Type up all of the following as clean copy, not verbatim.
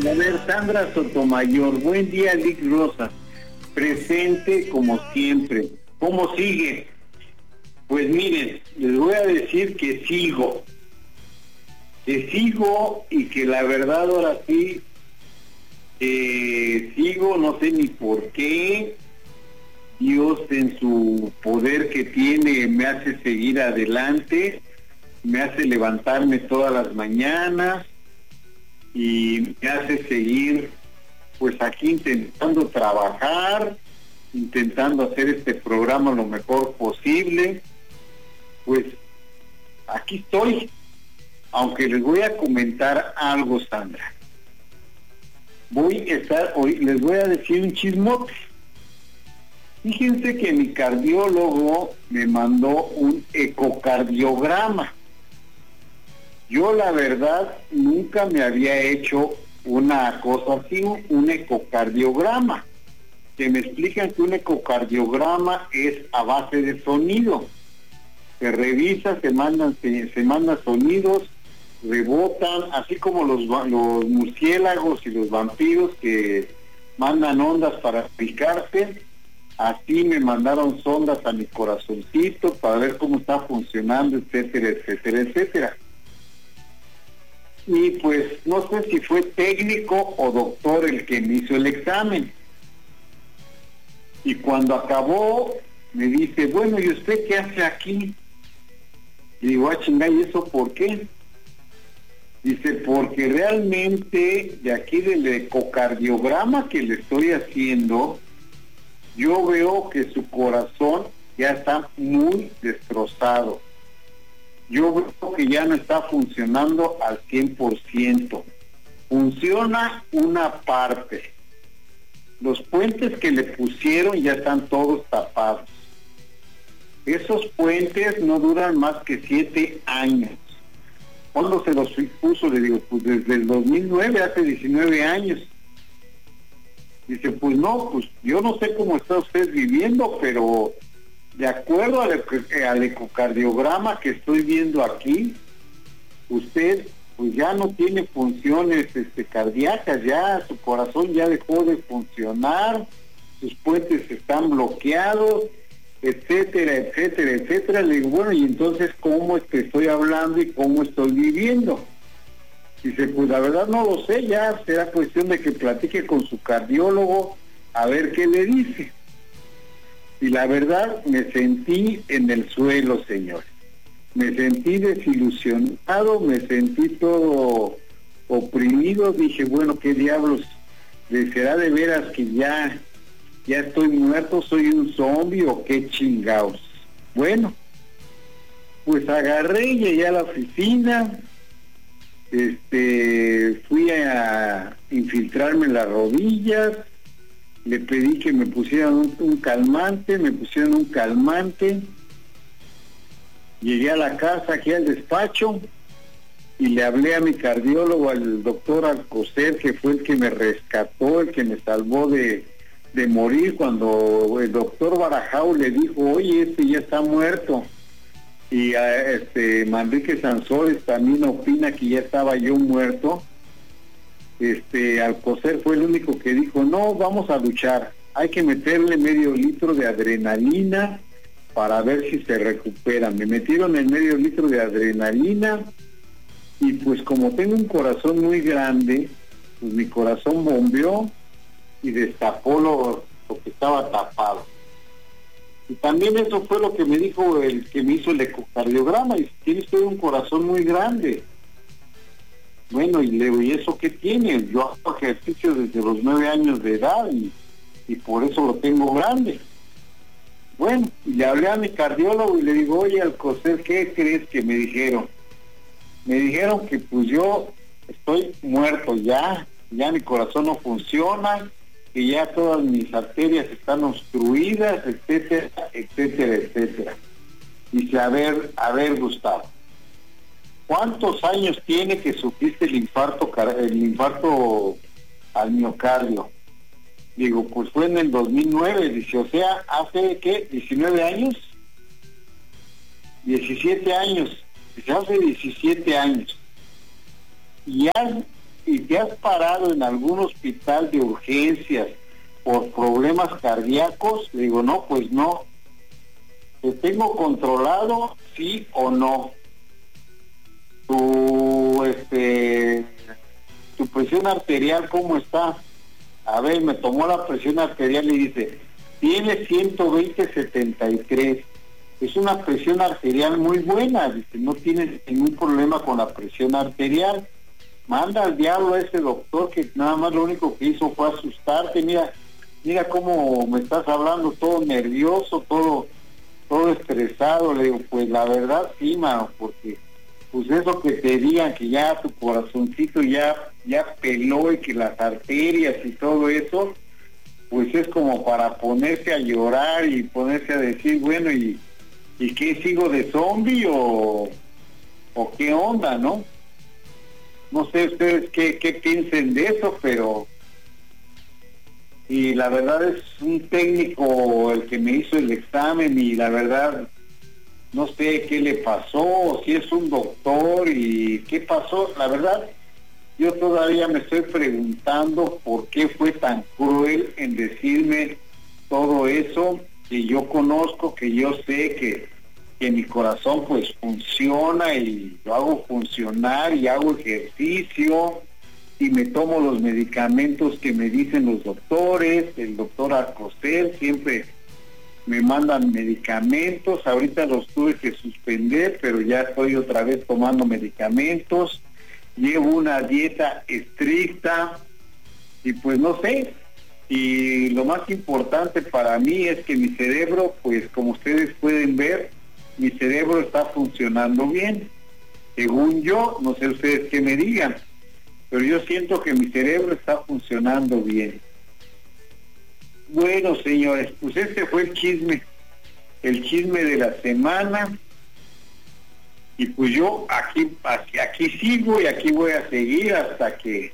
A ver, Sandra Sotomayor, buen día, Lick Rosas, presente como siempre. ¿Cómo sigue? Pues miren, les voy a decir que sigo y que la verdad ahora sí, sigo, no sé ni por qué. Dios en su poder que tiene me hace seguir adelante, me hace levantarme todas las mañanas y me hace seguir pues aquí intentando trabajar, intentando hacer este programa lo mejor posible. Pues aquí estoy, aunque les voy a comentar algo, Sandra. Les voy a decir un chismote. Fíjense que mi cardiólogo me mandó un ecocardiograma. Yo la verdad nunca me había hecho una cosa así, un ecocardiograma. Que me explican que un ecocardiograma es a base de sonido. Se revisa, se mandan sonidos, rebotan, así como los murciélagos y los vampiros que mandan ondas para picarse. Así me mandaron sondas a mi corazoncito para ver cómo está funcionando, etcétera, etcétera, etcétera. Y pues no sé si fue técnico o doctor el que me hizo el examen. Y cuando acabó, me dice, bueno, ¿y usted qué hace aquí? Y digo, chingada, ¿y eso por qué? Dice, porque realmente de aquí del ecocardiograma que le estoy haciendo, yo veo que su corazón ya está muy destrozado. Yo veo que ya no está funcionando al 100%. Funciona una parte. Los puentes que le pusieron ya están todos tapados. Esos puentes no duran más que 7 años. ¿Cuándo se los puso? Le digo, pues desde el 2009, hace 19 años. Dice, pues no, pues yo no sé cómo está usted viviendo, pero de acuerdo al ecocardiograma que estoy viendo aquí, usted pues ya no tiene funciones cardíacas, ya su corazón ya dejó de funcionar, sus puentes están bloqueados, etcétera, etcétera, etcétera. Le digo, bueno, y entonces ¿cómo es que estoy hablando y cómo estoy viviendo? Dice, pues la verdad no lo sé, ya será cuestión de que platique con su cardiólogo a ver qué le dice. Y la verdad me sentí en el suelo, señores. Me sentí desilusionado, me sentí todo oprimido. Dije, bueno, qué diablos, ¿será de veras que ya estoy muerto, soy un zombie o qué chingados? Bueno, pues agarré y llegué a la oficina. Fui a infiltrarme las rodillas, le pedí que me pusieran un calmante, me pusieron un calmante, llegué a la casa, aquí al despacho, y le hablé a mi cardiólogo, al doctor Alcocer, que fue el que me rescató, el que me salvó de morir, cuando el doctor Barajao le dijo, oye, ya está muerto. Y Manrique Sansoles también opina que ya estaba yo muerto. Alcocer fue el único que dijo, no, vamos a luchar, hay que meterle medio litro de adrenalina para ver si se recupera. Me metieron el medio litro de adrenalina y pues como tengo un corazón muy grande, pues mi corazón bombeó y destapó lo que estaba tapado. Y también eso fue lo que me dijo el que me hizo el ecocardiograma, y tiene usted un corazón muy grande. Bueno, y le digo, ¿y eso qué tiene? Yo hago ejercicio desde los 9 años de edad y por eso lo tengo grande. Bueno, y le hablé a mi cardiólogo y le digo, oye, Alcocer, ¿qué crees que me dijeron? Me dijeron que pues yo estoy muerto ya mi corazón no funciona, que ya todas mis arterias están obstruidas, etcétera, etcétera, etcétera. Dice, a ver, Gustavo, ¿cuántos años tiene que sufriste el infarto al miocardio? Digo, pues fue en el 2009, dice, o sea, ¿hace qué? ¿19 años? 17 años, dice, hace 17 años. Y ya ¿y te has parado en algún hospital de urgencias por problemas cardíacos? Le digo, no, pues no. ¿Te tengo controlado, sí o no? Tu presión arterial, ¿cómo está? A ver, me tomó la presión arterial y dice, tiene 120/73. Es una presión arterial muy buena, dice, no tienes ningún problema con la presión arterial. Manda al diablo a ese doctor que nada más lo único que hizo fue asustarte. Mira cómo me estás hablando, todo nervioso, todo estresado. Le digo, pues la verdad sí, mano, porque pues eso que te digan que ya tu corazoncito ya peló y que las arterias y todo eso, pues es como para ponerse a llorar y ponerse a decir, bueno, ¿y qué, sigo de zombie o qué onda, no? No sé ustedes qué piensen de eso, pero... Y la verdad es un técnico el que me hizo el examen y la verdad no sé qué le pasó, si es un doctor y qué pasó. La verdad, yo todavía me estoy preguntando por qué fue tan cruel en decirme todo eso que yo conozco, que yo sé que mi corazón pues funciona y lo hago funcionar y hago ejercicio y me tomo los medicamentos que me dicen los doctores. El doctor Alcocer siempre me mandan medicamentos, ahorita los tuve que suspender, pero ya estoy otra vez tomando medicamentos, llevo una dieta estricta y pues no sé, y lo más importante para mí es que mi cerebro, pues como ustedes pueden ver, mi cerebro está funcionando bien, según yo, no sé ustedes qué me digan, pero yo siento que mi cerebro está funcionando bien. Bueno, señores, pues este fue el chisme de la semana, y pues yo aquí sigo y aquí voy a seguir hasta que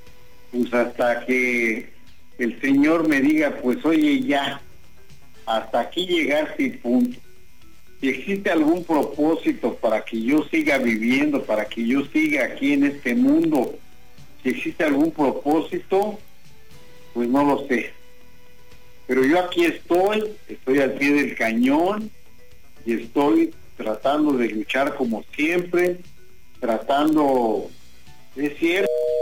el Señor me diga, pues oye, ya, hasta aquí llegaste y punto. Si existe algún propósito para que yo siga viviendo, para que yo siga aquí en este mundo, si existe algún propósito, pues no lo sé. Pero yo aquí estoy al pie del cañón y estoy tratando de luchar como siempre, tratando, es cierto,